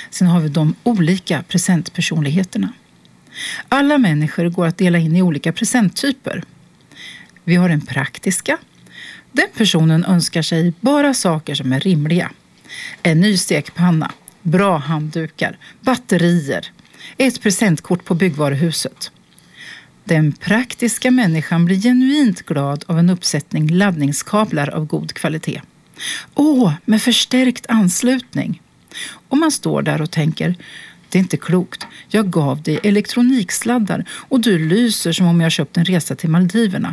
Sen har vi de olika presentpersonligheterna. Alla människor går att dela in i olika presenttyper. Vi har den praktiska. Den personen önskar sig bara saker som är rimliga. En ny stekpanna, bra handdukar, batterier, ett presentkort på byggvaruhuset. Den praktiska människan blir genuint glad av en uppsättning laddningskablar av god kvalitet. Med förstärkt anslutning. Och man står där och tänker, det är inte klokt. Jag gav dig elektroniksladdar och du lyser som om jag köpt en resa till Maldiverna.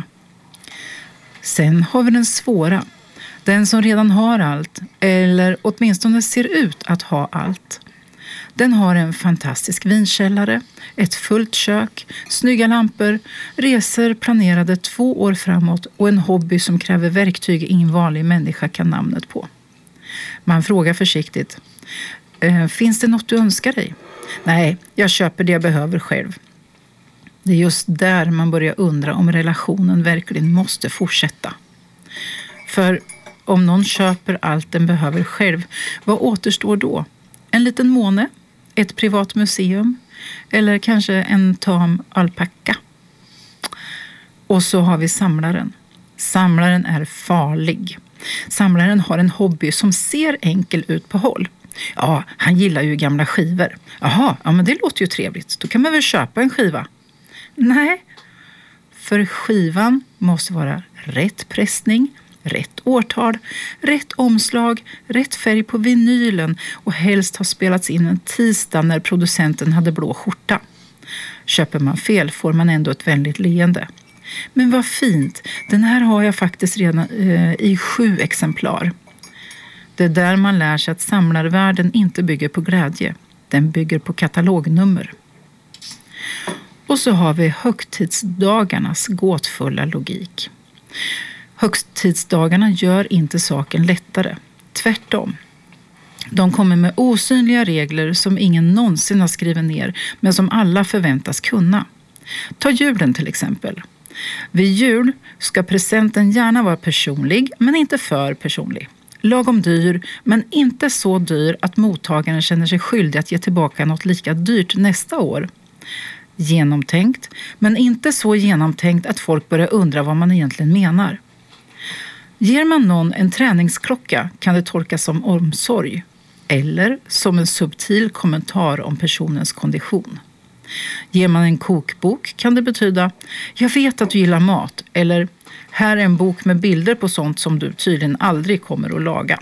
Sen har vi den svåra. Den som redan har allt, eller åtminstone ser ut att ha allt. Den har en fantastisk vinkällare, ett fullt kök, snygga lampor, resor planerade 2 år framåt och en hobby som kräver verktyg ingen vanlig människa kan namnet på. Man frågar försiktigt, finns det något du önskar dig? Nej, jag köper det jag behöver själv. Det är just där man börjar undra om relationen verkligen måste fortsätta. För om någon köper allt den behöver själv, vad återstår då? En liten måne? Ett privat museum? Eller kanske en tam alpacka? Och så har vi samlaren. Samlaren är farlig. Samlaren har en hobby som ser enkel ut på håll. Ja, han gillar ju gamla skivor. Jaha, ja men det låter ju trevligt. Då kan man väl köpa en skiva? Nej, för skivan måste vara rätt pressning, rätt årtal, rätt omslag, rätt färg på vinylen och helst ha spelats in en tisdag när producenten hade blå skjorta. Köper man fel får man ändå ett vänligt leende. Men vad fint, den här har jag faktiskt redan i 7 exemplar. Det är där man lär sig att samlarvärlden inte bygger på glädje, den bygger på katalognummer. Och så har vi högtidsdagarnas gåtfulla logik. Högtidsdagarna gör inte saken lättare. Tvärtom. De kommer med osynliga regler som ingen någonsin har skrivit ner men som alla förväntas kunna. Ta julen till exempel. Vid jul ska presenten gärna vara personlig men inte för personlig. Lagom dyr men inte så dyr att mottagaren känner sig skyldig att ge tillbaka något lika dyrt nästa år. Genomtänkt men inte så genomtänkt att folk börjar undra vad man egentligen menar. Ger man någon en träningsklocka kan det tolkas som omsorg eller som en subtil kommentar om personens kondition. Ger man en kokbok kan det betyda jag vet att du gillar mat eller här är en bok med bilder på sånt som du tydligen aldrig kommer att laga.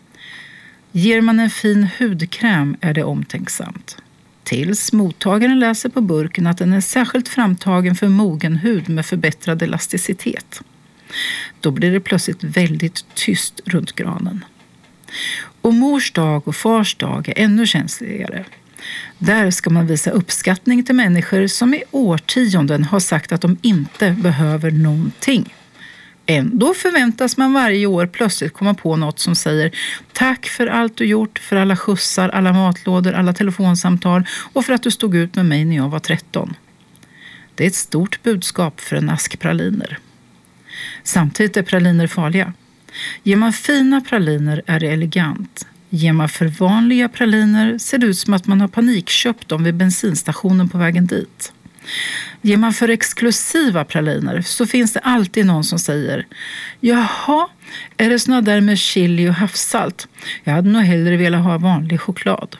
Ger man en fin hudkräm är det omtänksamt. Tills mottagaren läser på burken att den är särskilt framtagen för mogen hud med förbättrad elasticitet. Då blir det plötsligt väldigt tyst runt granen. Och mors dag och fars dag är ännu känsligare. Där ska man visa uppskattning till människor som i årtionden har sagt att de inte behöver någonting. Ändå förväntas man varje år plötsligt komma på något som säger tack för allt du gjort, för alla skjutsar, alla matlådor, alla telefonsamtal och för att du stod ut med mig när jag var 13. Det är ett stort budskap för en ask praliner. Samtidigt är praliner farliga. Ger man fina praliner är det elegant. Ger man för vanliga praliner ser det ut som att man har panikköpt dem vid bensinstationen på vägen dit. Ger man för exklusiva praliner så finns det alltid någon som säger jaha, är det såna där med chili och havssalt? Jag hade nog hellre velat ha vanlig choklad.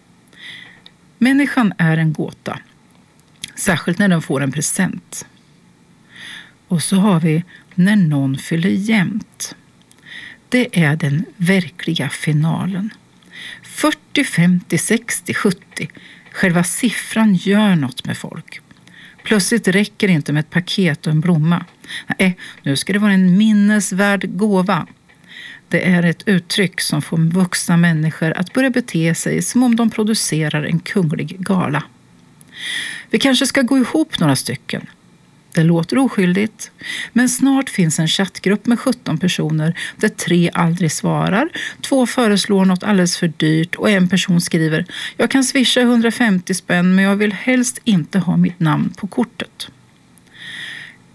Människan är en gåta. Särskilt när den får en present. Och så har vi när någon fyller jämnt. Det är den verkliga finalen. 40, 50, 60, 70. Själva siffran gör något med folk. Plötsligt räcker det inte med ett paket och en blomma. Nej, nu ska det vara en minnesvärd gåva. Det är ett uttryck som får vuxna människor att börja bete sig som om de producerar en kunglig gala. Vi kanske ska gå ihop några stycken. Det låter oskyldigt, men snart finns en chattgrupp med 17 personer där 3 aldrig svarar, 2 föreslår något alldeles för dyrt och en person skriver jag kan swisha 150 spänn men jag vill helst inte ha mitt namn på kortet.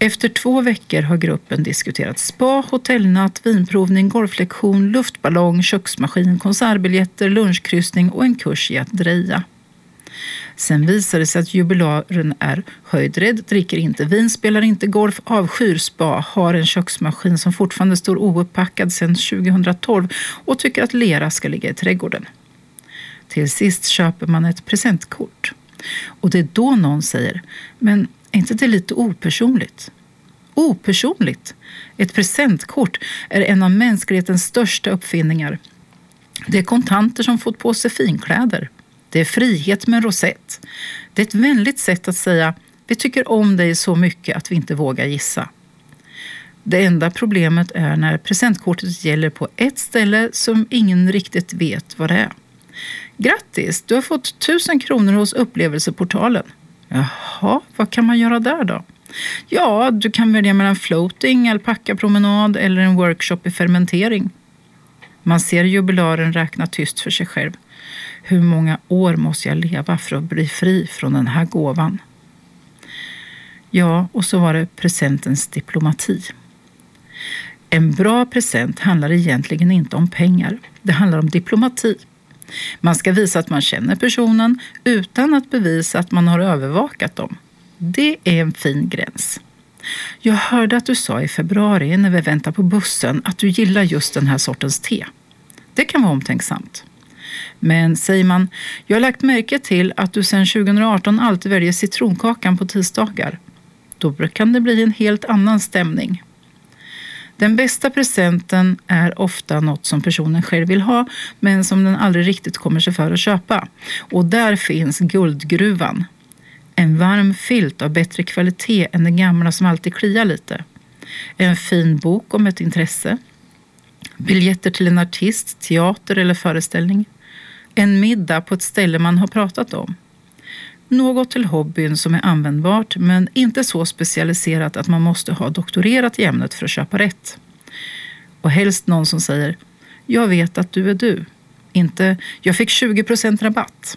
Efter 2 veckor har gruppen diskuterat spa, hotellnatt, vinprovning, golflektion, luftballong, köksmaskin, konsertbiljetter, lunchkryssning och en kurs i att dreja. Sen visar det sig att jubilaren är höjdrädd, dricker inte vin, spelar inte golf, avskyr spa, har en köksmaskin som fortfarande står ouppackad sedan 2012 och tycker att lera ska ligga i trädgården. Till sist köper man ett presentkort. Och det är då någon säger, men är inte det lite opersonligt? Opersonligt? Ett presentkort är en av mänsklighetens största uppfinningar. Det är kontanter som fått på sig finkläder. Det är frihet med en rosett. Det är ett vänligt sätt att säga, vi tycker om dig så mycket att vi inte vågar gissa. Det enda problemet är när presentkortet gäller på ett ställe som ingen riktigt vet vad det är. Grattis, du har fått 1000 kronor hos upplevelseportalen. Jaha, vad kan man göra där då? Ja, du kan välja mellan floating, alpackapromenad eller en workshop i fermentering. Man ser jubilaren räkna tyst för sig själv. Hur många år måste jag leva för att bli fri från den här gåvan? Ja, och så var det presentens diplomati. En bra present handlar egentligen inte om pengar. Det handlar om diplomati. Man ska visa att man känner personen utan att bevisa att man har övervakat dem. Det är en fin gräns. Jag hörde att du sa i februari när vi väntade på bussen att du gillar just den här sortens te. Det kan vara omtänksamt. Men säger man, jag har lagt märke till att du sedan 2018 alltid väljer citronkakan på tisdagar. Då kan det bli en helt annan stämning. Den bästa presenten är ofta något som personen själv vill ha men som den aldrig riktigt kommer sig för att köpa. Och där finns guldgruvan. En varm filt av bättre kvalitet än den gamla som alltid kliar lite. En fin bok om ett intresse. Biljetter till en artist, teater eller föreställning. En middag på ett ställe man har pratat om. Något till hobbyn som är användbart men inte så specialiserat att man måste ha doktorerat i ämnet för att köpa rätt. Och helst någon som säger, jag vet att du är du. Inte, jag fick 20% rabatt.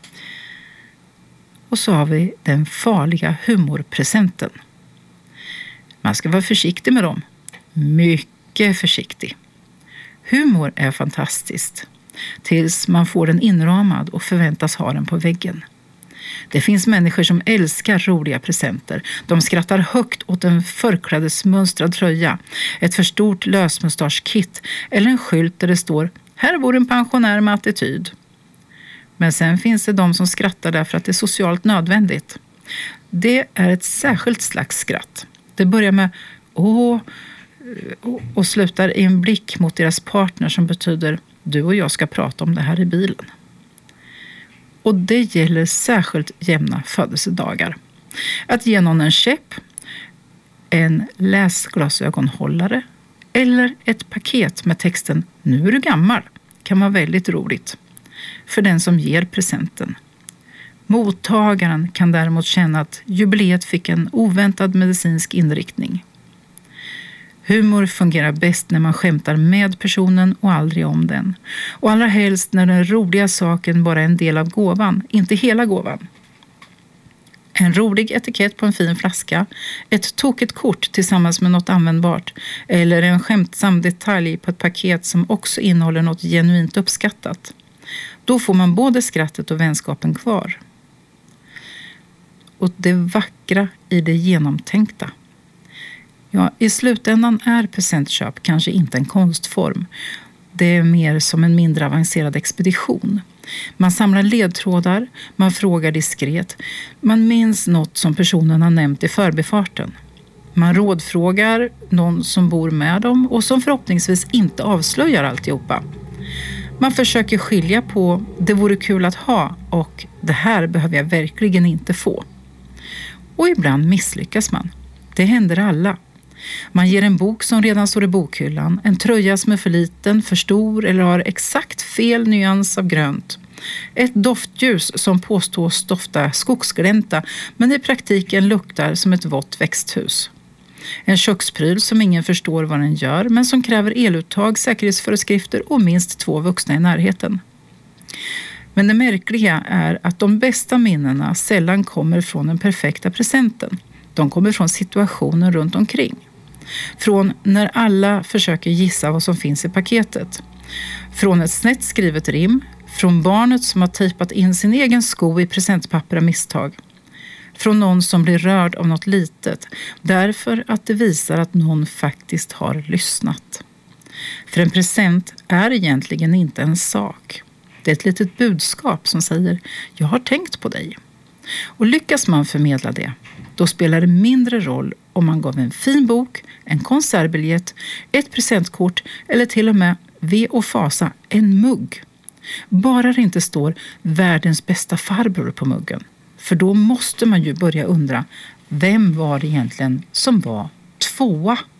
Och så har vi den farliga humorpresenten. Man ska vara försiktig med dem. Mycket försiktig. Humor är fantastiskt. Tills man får den inramad och förväntas ha den på väggen. Det finns människor som älskar roliga presenter. De skrattar högt åt en förklädesmönstrad tröja, ett för stort lösmustaschkit eller en skylt där det står här bor en pensionär med attityd. Men sen finns det de som skrattar därför att det är socialt nödvändigt. Det är ett särskilt slags skratt. Det börjar med åh och slutar i en blick mot deras partner som betyder du och jag ska prata om det här i bilen. Och det gäller särskilt jämna födelsedagar. Att ge någon en käpp, en läsglasögonhållare eller ett paket med texten nu är du gammal kan vara väldigt roligt för den som ger presenten. Mottagaren kan däremot känna att jubileet fick en oväntad medicinsk inriktning. Humor fungerar bäst när man skämtar med personen och aldrig om den. Och allra helst när den roliga saken bara är en del av gåvan, inte hela gåvan. En rolig etikett på en fin flaska, ett tokigt kort tillsammans med något användbart eller en skämtsam detalj på ett paket som också innehåller något genuint uppskattat. Då får man både skrattet och vänskapen kvar. Och det vackra i det genomtänkta. Ja, i slutändan är presentköp kanske inte en konstform. Det är mer som en mindre avancerad expedition. Man samlar ledtrådar, man frågar diskret, man minns något som personen har nämnt i förbifarten. Man rådfrågar någon som bor med dem och som förhoppningsvis inte avslöjar alltihopa. Man försöker skilja på det vore kul att ha och det här behöver jag verkligen inte få. Och ibland misslyckas man. Det händer alla. Man ger en bok som redan står i bokhyllan, en tröja som är för liten, för stor eller har exakt fel nyans av grönt. Ett doftljus som påstås dofta skogsglänta men i praktiken luktar som ett vått växthus. En kökspryl som ingen förstår vad den gör men som kräver eluttag, säkerhetsföreskrifter och minst 2 vuxna i närheten. Men det märkliga är att de bästa minnena sällan kommer från den perfekta presenten. De kommer från situationen runt omkring. Från när alla försöker gissa vad som finns i paketet. Från ett snett skrivet rim. Från barnet som har tejpat in sin egen sko i presentpapper av misstag. Från någon som blir rörd av något litet därför att det visar att någon faktiskt har lyssnat. För en present är egentligen inte en sak. Det är ett litet budskap som säger jag har tänkt på dig. Och lyckas man förmedla det, då spelar det mindre roll om man gav en fin bok, en konsertbiljett, ett presentkort eller till och med ve och fasa en mugg. Bara det inte står världens bästa farbror på muggen. För då måste man ju börja undra, vem var det egentligen som var tvåa